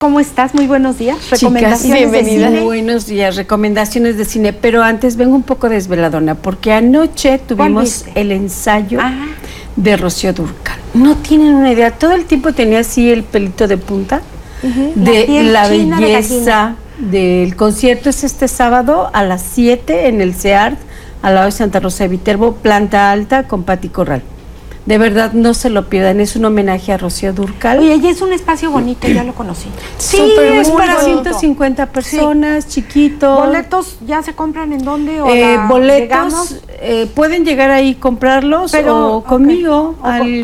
¿Cómo estás? Muy buenos días. Recomendaciones de cine. Buenos días, recomendaciones de cine. Pero antes vengo un poco desveladona, porque anoche tuvimos el ensayo de Rocío Dúrcal. No tienen una idea, todo el tiempo tenía así el pelito de punta de la belleza del concierto. Es este sábado a las 7 en el CEART, al lado de Santa Rosa de Viterbo, planta alta con Pati Corral. De verdad, no se lo pierdan, es un homenaje a Rocío Dúrcal. Oye, y es un espacio bonito, ya lo conocí. Sí, es para 150 personas, chiquito. ¿Boletos ya se compran en dónde? Boletos, pueden llegar ahí y comprarlos, o conmigo al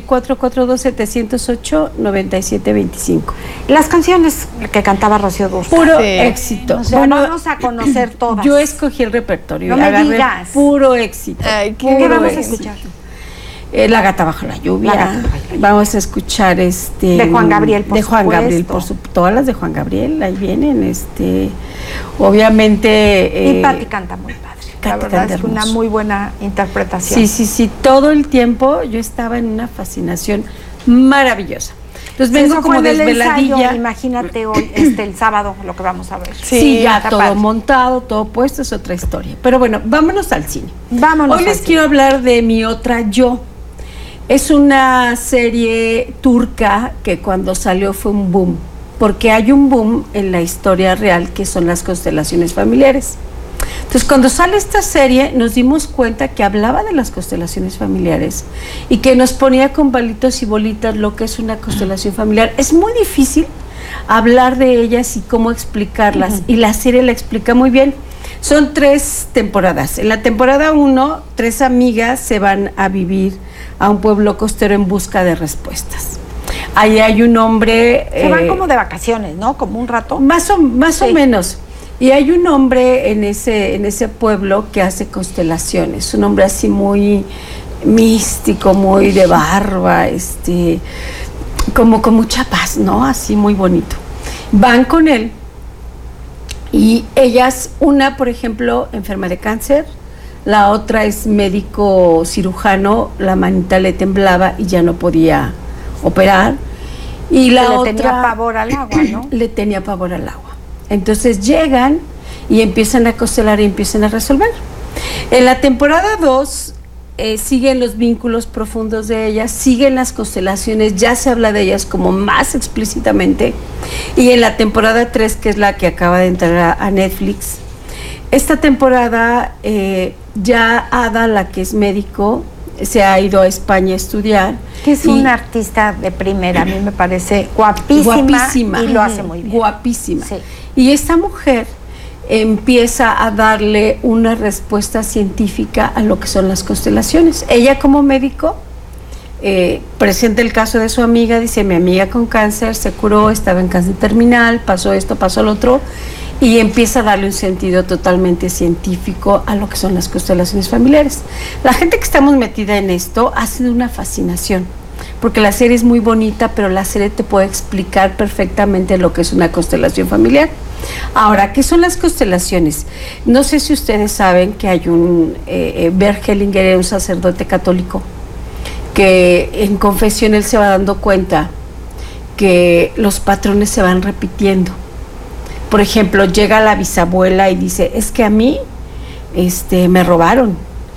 442-708-9725. Las canciones que cantaba Rocío Dúrcal. Puro éxito. O sea, vamos a conocer todas. Yo escogí el repertorio. No me digas. Puro éxito. Ay, ¿qué vamos a escuchar? La gata bajo la lluvia. Vamos a escuchar de Juan Gabriel, por todas las de Juan Gabriel, ahí vienen, obviamente. Y Pati canta muy padre. La verdad es una muy buena interpretación. Sí, todo el tiempo yo estaba en una fascinación maravillosa. Entonces vengo como desveladilla. Ensayo, imagínate hoy, el sábado, lo que vamos a ver. Sí, ya todo montado, todo puesto, es otra historia. Pero bueno, vámonos al cine. Hoy les quiero hablar de Mi Otra Yo. Es una serie turca que cuando salió fue un boom, porque hay un boom en la historia real que son las constelaciones familiares. Entonces, cuando sale esta serie, nos dimos cuenta que hablaba de las constelaciones familiares y que nos ponía con palitos y bolitas lo que es una constelación familiar. Es muy difícil hablar de ellas y cómo explicarlas, y la serie la explica muy bien. Son 3 temporadas. En la temporada 1, 3 amigas se van a vivir a un pueblo costero en busca de respuestas. Ahí hay un hombre... Se van como de vacaciones, ¿no? Como un rato. Más o menos. Y hay un hombre en ese pueblo que hace constelaciones. Un hombre así muy místico, muy de barba, como con mucha paz, ¿no? Así muy bonito. Van con él y ellas, una, por ejemplo, enferma de cáncer, la otra es médico cirujano, la manita le temblaba y ya no podía operar. Y la otra... Le tenía pavor al agua, ¿no? Le tenía pavor al agua. Entonces llegan y empiezan a constelar y empiezan a resolver. En la temporada 2 siguen los vínculos profundos de ellas, siguen las constelaciones, ya se habla de ellas como más explícitamente. Y en la temporada 3, que es la que acaba de entrar a Netflix, esta temporada ya Ada, la que es médico, se ha ido a España a estudiar. Que es una artista de primera, a mí me parece guapísima y lo hace muy bien. Guapísima. Sí. Y esta mujer empieza a darle una respuesta científica a lo que son las constelaciones. Ella como médico presenta el caso de su amiga, dice: mi amiga con cáncer se curó, estaba en cáncer terminal, pasó esto, pasó lo otro, y empieza a darle un sentido totalmente científico a lo que son las constelaciones familiares. La gente que estamos metida en esto ha sido una fascinación, porque la serie es muy bonita, pero la serie te puede explicar perfectamente lo que es una constelación familiar. Ahora, ¿qué son las constelaciones? No sé si ustedes saben que hay Bert Hellinger, un sacerdote católico, que en confesión él se va dando cuenta que los patrones se van repitiendo. Por ejemplo, llega la bisabuela y dice: es que a mí me robaron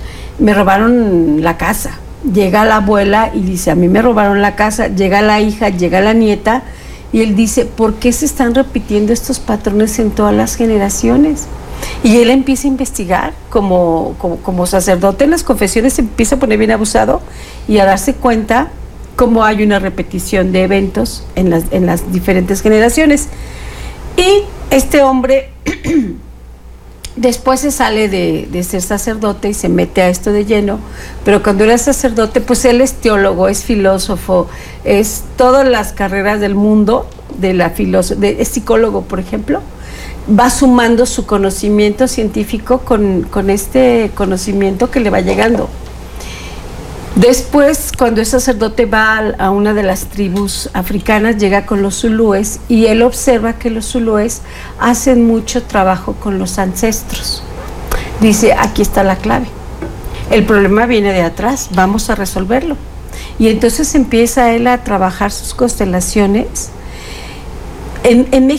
la casa. Llega la abuela y dice: a mí me robaron la casa. Llega la hija, llega la nieta, y él dice: ¿por qué se están repitiendo estos patrones en todas las generaciones? Y él empieza a investigar como sacerdote en las confesiones, se empieza a poner bien abusado y a darse cuenta cómo hay una repetición de eventos en las diferentes generaciones. Y este hombre después se sale de ser sacerdote y se mete a esto de lleno, pero cuando era sacerdote, pues él es teólogo, es filósofo, es todas las carreras del mundo de la filosofía, es psicólogo, por ejemplo, va sumando su conocimiento científico con este conocimiento que le va llegando. Después, cuando es sacerdote, va a una de las tribus africanas, llega con los zulúes, y él observa que los zulúes hacen mucho trabajo con los ancestros. Dice: aquí está la clave. El problema viene de atrás, vamos a resolverlo. Y entonces empieza él a trabajar sus constelaciones En